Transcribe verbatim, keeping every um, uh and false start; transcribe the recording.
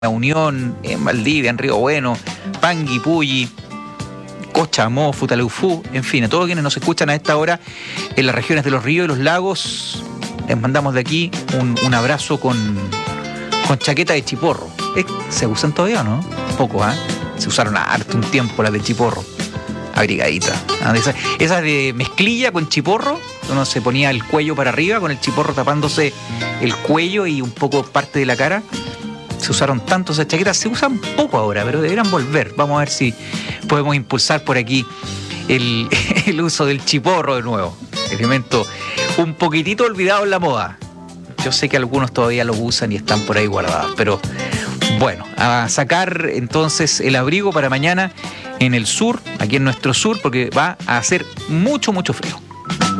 La Unión, en Valdivia, en Río Bueno, Pangui, Pulli, Cochamó, Futaleufú, en fin, a todos quienes nos escuchan a esta hora en las regiones de los ríos y los lagos, les mandamos de aquí un, un abrazo con, con chaqueta de chiporro. ¿Eh? ¿Se usan todavía o no? Poco, ¿ah? ¿eh? Se usaron harto un tiempo las de chiporro. Abrigadita. ¿Ah? Esas esa de mezclilla con chiporro, uno se ponía el cuello para arriba con el chiporro tapándose el cuello y un poco parte de la cara. Se usaron tanto esas chaquetas, se usan poco ahora, pero deberán volver. Vamos a ver si podemos impulsar por aquí el, el uso del chiporro de nuevo. Elemento un poquitito olvidado en la moda. Yo sé que algunos todavía lo usan y están por ahí guardados, pero bueno, a sacar entonces el abrigo para mañana en el sur, aquí en nuestro sur, porque va a hacer mucho, mucho frío.